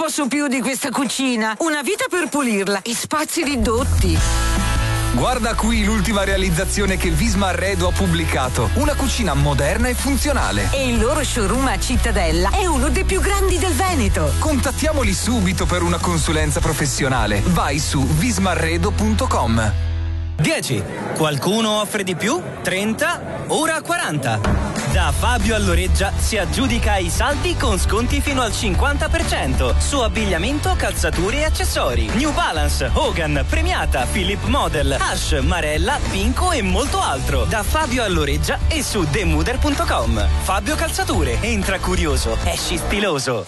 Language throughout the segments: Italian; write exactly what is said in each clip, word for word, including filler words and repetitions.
posso più di questa cucina. Una vita per pulirla e spazi ridotti. Guarda qui l'ultima realizzazione che Visma Arredo ha pubblicato. Una cucina moderna e funzionale. E il loro showroom a Cittadella è uno dei più grandi del Veneto. Contattiamoli subito per una consulenza professionale. Vai su vismarredo punto com. dieci. Qualcuno offre di più? trenta? Ora quaranta. Da Fabio Alloreggia si aggiudica i saldi con sconti fino al cinquanta per cento su abbigliamento, calzature e accessori. New Balance, Hogan, Premiata, Philip Model, Ash, Marella, Pinco e molto altro. Da Fabio Alloreggia e su demuder punto com. Fabio Calzature. Entra curioso, esci stiloso.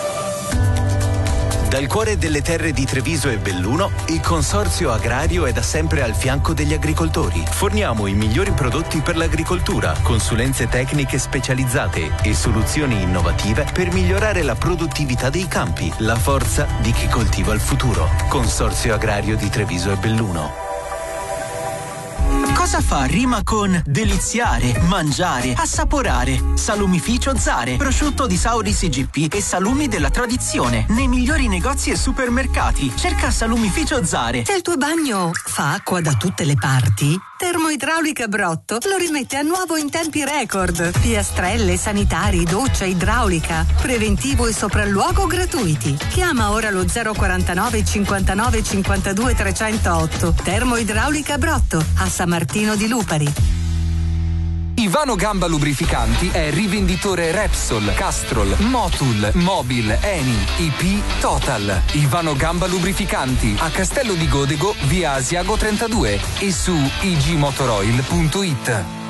Dal cuore delle terre di Treviso e Belluno, il Consorzio Agrario è da sempre al fianco degli agricoltori. Forniamo i migliori prodotti per l'agricoltura, consulenze tecniche specializzate e soluzioni innovative per migliorare la produttività dei campi, la forza di chi coltiva il futuro. Consorzio Agrario di Treviso e Belluno. Cosa fa rima con deliziare, mangiare, assaporare? Salumificio Zare, prosciutto di Sauris G P e salumi della tradizione nei migliori negozi e supermercati. Cerca Salumificio Zare. Se il tuo bagno fa acqua da tutte le parti, Termoidraulica Brotto lo rimette a nuovo in tempi record. Piastrelle, sanitari, doccia idraulica, preventivo e sopralluogo gratuiti. Chiama ora lo zero quarantanove cinquantanove cinquantadue trecentotto. Termoidraulica Brotto a San Martino di Lupari. Ivano Gamba Lubrificanti è rivenditore Repsol, Castrol, Motul, Mobil, Eni, I P, Total. Ivano Gamba Lubrificanti a Castello di Godego, via Asiago trentadue e su i g motoroil punto it.